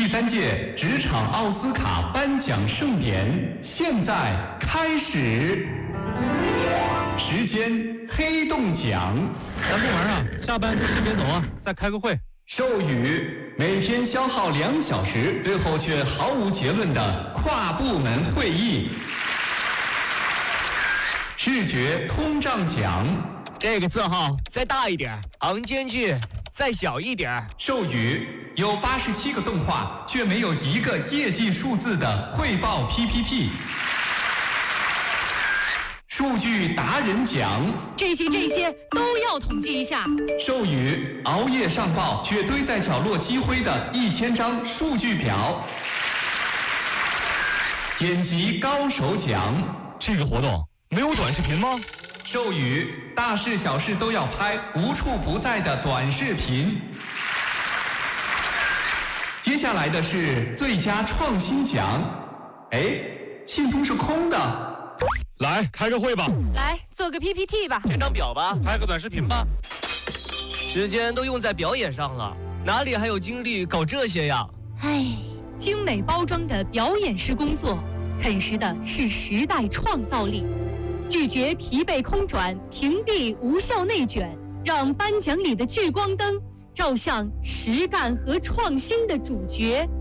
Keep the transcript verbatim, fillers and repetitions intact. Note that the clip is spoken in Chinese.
第三届职场奥斯卡颁奖盛典现在开始，时间黑洞奖。 咱部门啊，下班就先别走啊，再开个会。 授予每天消耗两小时，最后却毫无结论的跨部门会议。视觉通胀奖。 这个字号再大一点，行间距再小一点。 授予有八十七个动画却没有一个业绩数字的汇报 P P T。数据达人奖。 这些这些都要统计一下。 授予熬夜上报却堆在角落积灰的一千张数据表。剪辑高手奖。 这个活动没有短视频吗？ 授予大事小事都要拍，无处不在的短视频。接下来的是最佳创新奖。哎，信封是空的。 来开个会吧。 来做个 P P T 吧。 这张表吧。 拍个短视频吧。 时间都用在表演上了，哪里还有精力搞这些呀？ 唉，精美包装的表演式工作，啃食的是时代创造力。拒绝疲惫空转，屏蔽无效内卷，让颁奖礼的聚光灯照向实干和创新的主角。